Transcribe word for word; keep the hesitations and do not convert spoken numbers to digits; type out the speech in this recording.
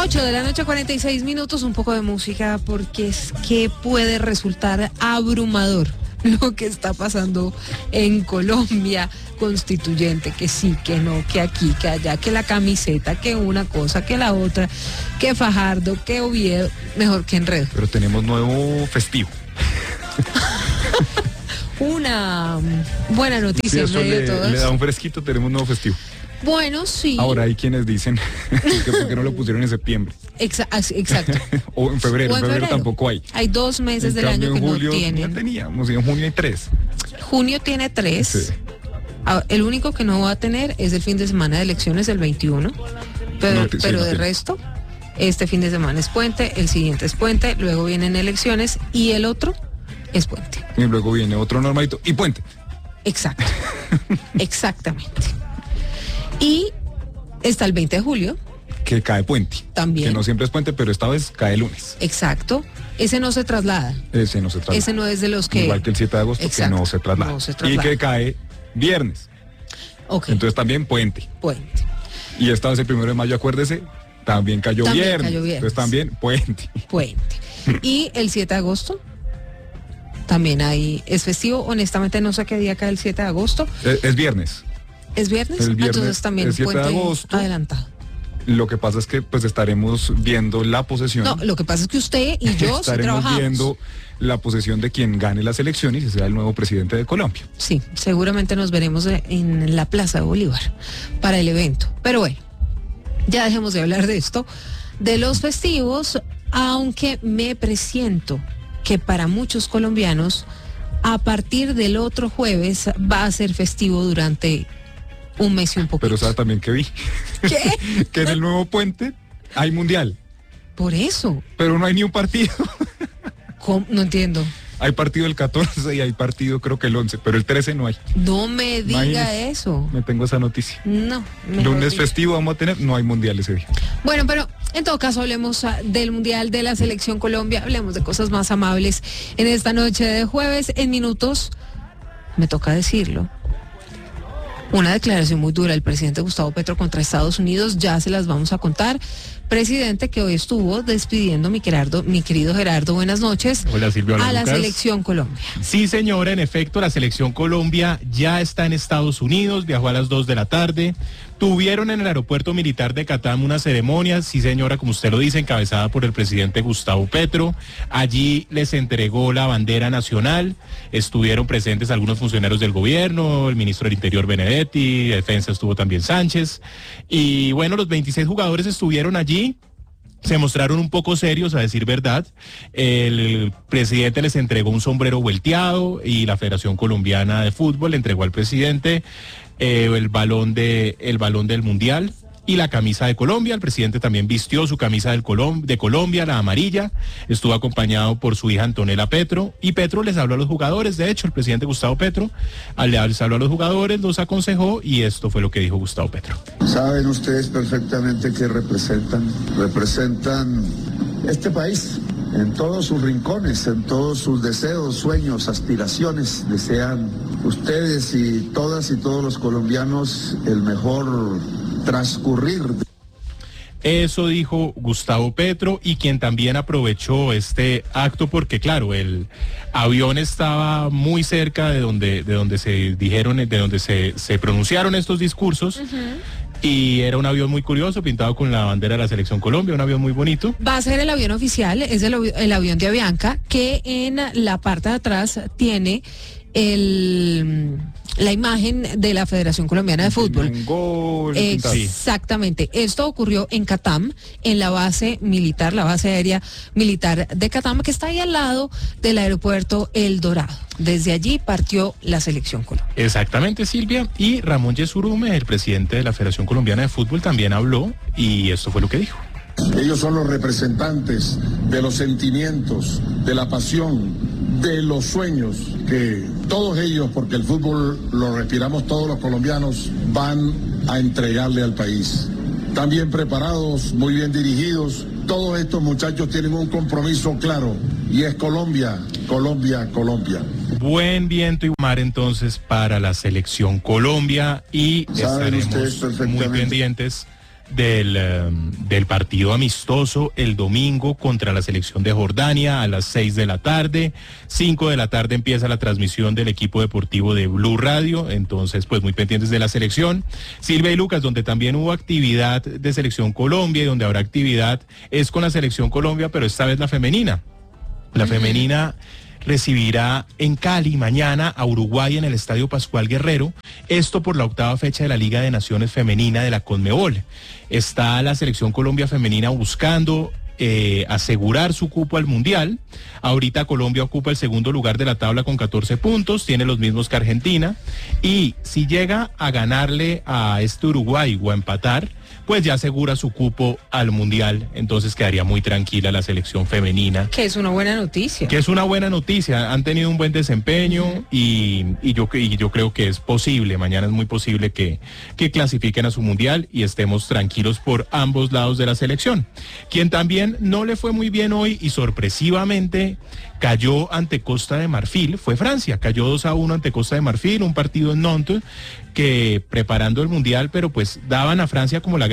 ocho de la noche, cuarenta y seis minutos, un poco de música, porque es que puede resultar abrumador lo que está pasando en Colombia constituyente, que sí, que no, que aquí, que allá, que la camiseta, que una cosa, que la otra, que Fajardo, que Oviedo, mejor que enredo. Pero tenemos nuevo festivo. Una buena noticia, sí, en eso medio le, de todo le eso. da un fresquito, tenemos un nuevo festivo. Bueno, sí. Ahora hay quienes dicen que por qué no lo pusieron en septiembre. Exa- exacto. O en febrero, O en en febrero, febrero tampoco hay. Hay dos meses En del cambio, año que en julio, no tienen. Ya teníamos, y en junio hay tres. Junio tiene tres. Sí. Ah, el único que no va a tener es el fin de semana de elecciones, el veintiuno. Pero, No, sí, pero no de tiene. resto, este fin de semana es puente, el siguiente es puente, luego vienen elecciones y el otro es puente. Y luego viene otro normalito y puente. Exacto. Exactamente. Y está el veinte de julio. Que cae puente. También. Que no siempre es puente, pero esta vez cae lunes. Exacto. Ese no se traslada. Ese no se traslada. Ese no es de los que... Igual que el siete de agosto, Exacto. que no se traslada. No se Y traslada. que cae viernes. Ok. Entonces también puente. Puente. Y esta vez el primero de mayo, acuérdese, también cayó, También viernes. cayó viernes. Entonces también puente. Puente. Y el siete de agosto también hay, es festivo. Honestamente no sé qué día cae el siete de agosto. Es, es viernes. ¿Es viernes? El viernes, Entonces también el siete de puente agosto. adelantado. Lo que pasa es que pues estaremos viendo la posesión. No, lo que pasa es que usted y yo sí estaremos trabajamos. viendo la posesión de quien gane las elecciones y será el nuevo presidente de Colombia. Sí, seguramente nos veremos en la Plaza de Bolívar para el evento. Pero bueno, ya dejemos de hablar de esto, de los festivos, aunque me presiento que para muchos colombianos a partir del otro jueves va a ser festivo durante un mes y un poco. Pero sabe también que vi ¿Qué? que en el nuevo puente hay mundial, Por eso, pero no hay ni un partido. ¿cómo? No entiendo. Hay partido el catorce y hay partido creo que el once, pero el trece no hay. No me diga Imagínese. eso. Me tengo esa noticia. No. mejor Lunes dicho. festivo vamos a tener, no hay mundial ese día. Bueno, pero en todo caso hablemos ah, del Mundial de la Selección Colombia, hablemos de cosas más amables en esta noche de jueves. En minutos, me toca decirlo, una declaración muy dura del presidente Gustavo Petro contra Estados Unidos, ya se las vamos a contar. Presidente que hoy estuvo despidiendo, mi, Gerardo, mi querido Gerardo, buenas noches, Hola, Silvia, hola, a la Lucas. Selección Colombia. Sí, señora, en efecto, la Selección Colombia ya está en Estados Unidos, viajó a las dos de la tarde. Tuvieron en el aeropuerto militar de Catam una ceremonia, sí, señora, como usted lo dice, encabezada por el presidente Gustavo Petro. Allí les entregó la bandera nacional. Estuvieron presentes algunos funcionarios del gobierno, el ministro del Interior Benedetti, de Defensa estuvo también Sánchez. Y bueno, los veintiséis jugadores estuvieron allí. Se mostraron un poco serios, a decir verdad. El presidente les entregó un sombrero volteado y la Federación Colombiana de Fútbol le entregó al presidente eh, el balón de el balón del Mundial y la camisa de Colombia. El presidente también vistió su camisa del Colom- de Colombia, la amarilla. Estuvo acompañado por su hija Antonella Petro y Petro les habló a los jugadores. De hecho, el presidente Gustavo Petro les habló a los jugadores, los aconsejó y esto fue lo que dijo Gustavo Petro. Saben ustedes perfectamente que representan, representan este país en todos sus rincones, en todos sus deseos, sueños, aspiraciones. Desean ustedes y todas y todos los colombianos el mejor transcurrir. Eso dijo Gustavo Petro y quien también aprovechó este acto porque claro, el avión estaba muy cerca de donde, de donde se dijeron, de donde se, se pronunciaron estos discursos. Uh-huh. Y era un avión muy curioso, pintado con la bandera de la Selección Colombia, un avión muy bonito. Va a ser el avión oficial, es el, el avión de Avianca, que en la parte de atrás tiene el... la imagen de la Federación Colombiana de Fútbol. Gol, Exactamente. Esto ocurrió en Catam, en la base militar, la base aérea militar de Catam, que está ahí al lado del aeropuerto El Dorado. Desde allí partió la Selección Colombia. Exactamente, Silvia. Y Ramón Yesurume, el presidente de la Federación Colombiana de Fútbol, también habló y esto fue lo que dijo. Ellos son los representantes de los sentimientos, de la pasión, de los sueños que todos ellos, porque el fútbol lo respiramos todos los colombianos, van a entregarle al país. Están bien preparados, muy bien dirigidos. Todos estos muchachos tienen un compromiso claro y es Colombia, Colombia, Colombia. Buen viento y mar entonces para la Selección Colombia y estaremos muy pendientes del, um, del partido amistoso el domingo contra la selección de Jordania a las seis de la tarde. cinco de la tarde empieza la transmisión del equipo deportivo de Blue Radio, entonces pues muy pendientes de la selección. Silvia y Lucas, donde también hubo actividad de Selección Colombia y donde habrá actividad es con la Selección Colombia, pero esta vez la femenina. La uh-huh. femenina recibirá en Cali mañana a Uruguay en el Estadio Pascual Guerrero, esto por la octava fecha de la Liga de Naciones Femenina de la Conmebol. Está la Selección Colombia Femenina buscando eh, asegurar su cupo al Mundial. Ahorita Colombia ocupa el segundo lugar de la tabla con catorce puntos, tiene los mismos que Argentina, y si llega a ganarle a este Uruguay o a empatar, pues ya asegura su cupo al Mundial, entonces quedaría muy tranquila la selección femenina. Que es una buena noticia. Que es una buena noticia, han tenido un buen desempeño uh-huh. y, y, yo, y yo creo que es posible, mañana es muy posible que, que clasifiquen a su Mundial y estemos tranquilos por ambos lados de la selección. Quien también no le fue muy bien hoy y sorpresivamente cayó ante Costa de Marfil fue Francia, cayó dos a uno ante Costa de Marfil, un partido en Nantes que preparando el Mundial, pero pues daban a Francia como la